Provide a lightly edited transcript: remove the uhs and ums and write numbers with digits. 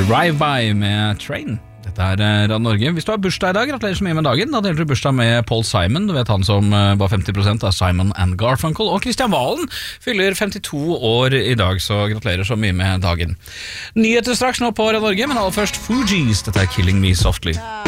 Drive-by med Train. Dette Radio Norge. Hvis du har bursdag i dag, gratulerer så mye med dagen. Da deler du bursdag med Paul Simon. Du vet han som var 50% av Simon and Garfunkel. Og Kristian Valen fyller 52 år i dag, så gratulerer så mye med dagen. Nyheter straks nå på Radio Norge, men aller først Fugees. Dette Killing Me Softly.